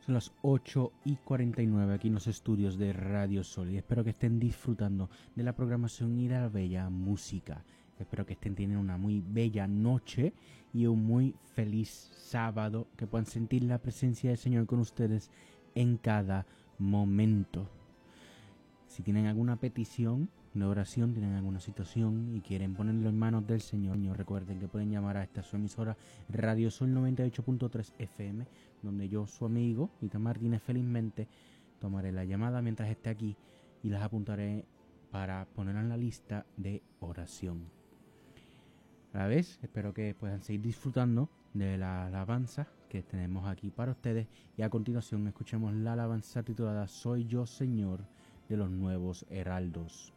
Son las 8:49 aquí en los estudios de Radio Sol y espero que estén disfrutando de la programación y de la bella música. Espero que estén teniendo una muy bella noche y un muy feliz sábado, que puedan sentir la presencia del Señor con ustedes en cada momento. Si tienen alguna petición de oración, tienen alguna situación y quieren ponerlo en manos del Señor, recuerden que pueden llamar a esta su emisora Radio Sol 98.3 FM, donde yo, su amigo Ita Martínez, felizmente tomaré la llamada mientras esté aquí y las apuntaré para ponerla en la lista de oración. A la vez, espero que puedan seguir disfrutando de la alabanza que tenemos aquí para ustedes y a continuación escuchemos la alabanza titulada Soy yo, Señor, de los Nuevos Heraldos.